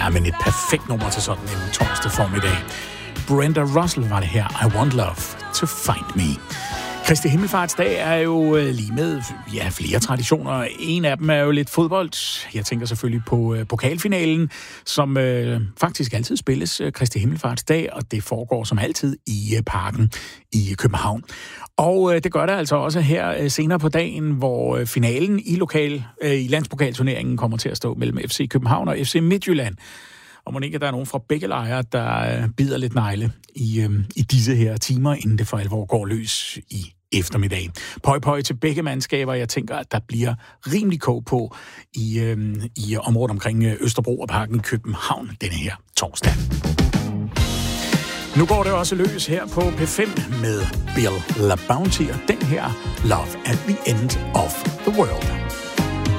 Ja, men et perfekt nummer til sådan en torsdag formiddag. Brenda Russell var det her. I want love to find me. Kristi Himmelfartsdag er jo lige med flere traditioner. En af dem er jo lidt fodbold. Jeg tænker selvfølgelig på pokalfinalen, som faktisk altid spilles Kristi Himmelfartsdag, og det foregår som altid i Parken i København. Og det gør det altså også her senere på dagen, hvor finalen i landspokalturneringen kommer til at stå mellem FC København og FC Midtjylland. Og må ikke, der er nogen fra begge lejre, der bider lidt negle i disse her timer, inden det for alvor går løs i eftermiddag. Pøj til begge mandskaber. Jeg tænker, at der bliver rimelig kog på i området omkring Østerbro og Parken i København denne her torsdag. Nu går det også løs her på P5 med Bill LaBounty og den her Love at the End of the World.